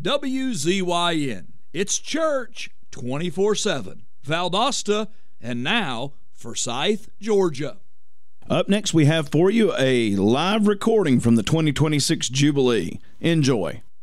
WZYN. It's church 24/7. Valdosta, and now Forsyth, Georgia. Up next, we have for you a live recording from the 2026 Jubilee. Enjoy.